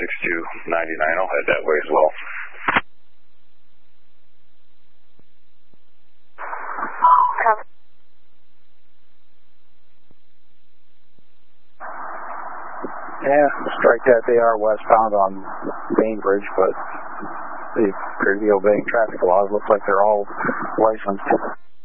6299. I'll head that way as well. Yeah, strike that. They are westbound on Bainbridge, but they appear to be obeying traffic laws. Looks like they're all licensed.